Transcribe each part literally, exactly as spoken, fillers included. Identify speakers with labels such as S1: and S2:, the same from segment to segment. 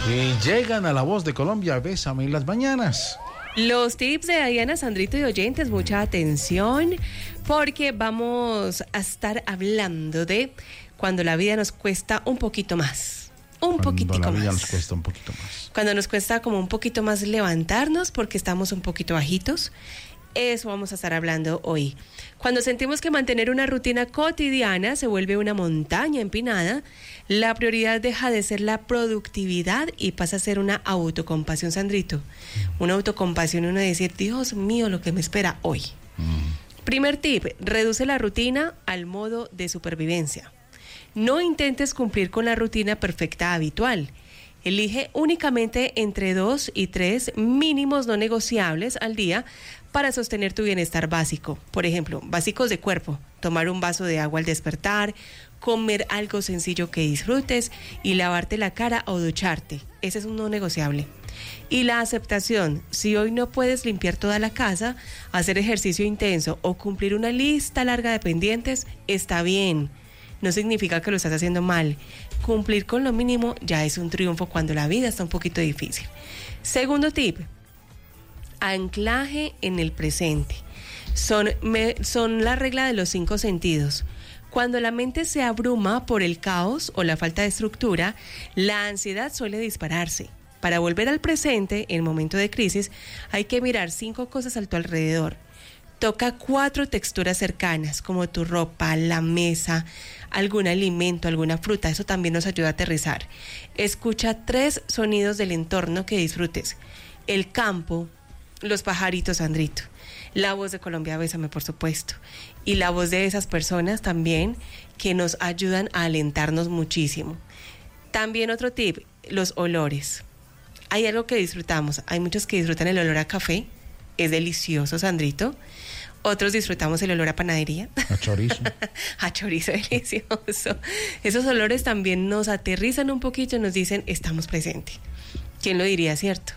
S1: Y llegan a La Voz de Colombia, Bésame en las mañanas.
S2: Los tips de Diana, Sandrito y oyentes, mucha atención, porque vamos a estar hablando de cuando la vida nos cuesta un poquito más. Un poquitico más.
S1: Cuando la vida nos cuesta un poquito más.
S2: Cuando nos cuesta como un poquito más levantarnos porque estamos un poquito bajitos. Eso vamos a estar hablando hoy. Cuando sentimos que mantener una rutina cotidiana se vuelve una montaña empinada, la prioridad deja de ser la productividad y pasa a ser una autocompasión, Sandrito. Una autocompasión y uno decir, Dios mío, lo que me espera hoy. Mm. Primer tip, reduce la rutina al modo de supervivencia. No intentes cumplir con la rutina perfecta habitual. Elige únicamente entre dos y tres mínimos no negociables al día para sostener tu bienestar básico. Por ejemplo, básicos de cuerpo, tomar un vaso de agua al despertar, comer algo sencillo que disfrutes y lavarte la cara o ducharte. Ese es un no negociable. Y la aceptación, si hoy no puedes limpiar toda la casa, hacer ejercicio intenso o cumplir una lista larga de pendientes, está bien. No significa que lo estás haciendo mal. Cumplir con lo mínimo ya es un triunfo cuando la vida está un poquito difícil. Segundo tip, anclaje en el presente. Son, me, son la regla de los cinco sentidos. Cuando la mente se abruma por el caos o la falta de estructura, la ansiedad suele dispararse. Para volver al presente, en momento de crisis, hay que mirar cinco cosas a tu alrededor. Toca cuatro texturas cercanas, como tu ropa, la mesa, algún alimento, alguna fruta. Eso también nos ayuda a aterrizar. Escucha tres sonidos del entorno que disfrutes. El campo, los pajaritos, Sandrito. La voz de Colombia, Bésame, por supuesto. Y la voz de esas personas también que nos ayudan a alentarnos muchísimo. También otro tip, los olores. Hay algo que disfrutamos. Hay muchos que disfrutan el olor a café. Es delicioso, Sandrito. Otros disfrutamos el olor a panadería.
S1: A chorizo.
S2: A chorizo delicioso. Esos olores también nos aterrizan un poquito y nos dicen, estamos presentes. ¿Quién lo diría, cierto?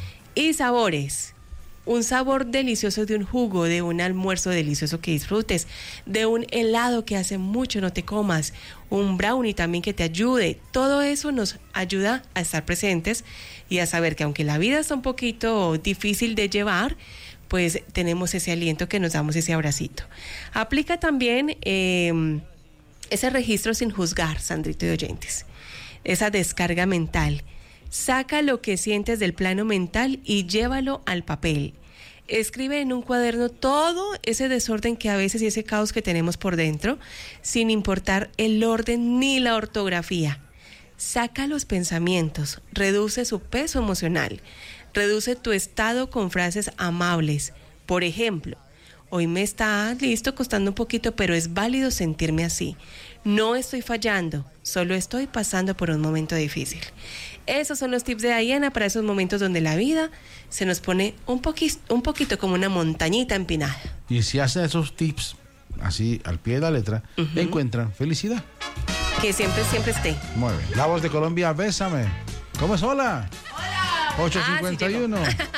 S2: Y sabores. Un sabor delicioso de un jugo, de un almuerzo delicioso que disfrutes, de un helado que hace mucho no te comas, un brownie también que te ayude. Todo eso nos ayuda a estar presentes y a saber que aunque la vida está un poquito difícil de llevar, pues tenemos ese aliento que nos damos ese abracito. Aplica también eh, ese registro sin juzgar, Sandrito y oyentes, esa descarga mental. Saca lo que sientes del plano mental y llévalo al papel. Escribe en un cuaderno todo ese desorden que a veces y ese caos que tenemos por dentro, sin importar el orden ni la ortografía. Saca los pensamientos, reduce su peso emocional, reduce tu estado con frases amables. Por ejemplo, hoy me está listo costando un poquito, pero es válido sentirme así. No estoy fallando, solo estoy pasando por un momento difícil. Esos son los tips de Diana para esos momentos donde la vida se nos pone un, poqui- un poquito como una montañita empinada.
S1: Y si hacen esos tips así al pie de la letra, uh-huh, encuentran felicidad.
S2: Que siempre, siempre esté.
S1: Muy bien. La Voz de Colombia, Bésame. ¿Cómo es? Hola.
S2: Hola.
S1: ocho cincuenta y uno.
S2: Ah, sí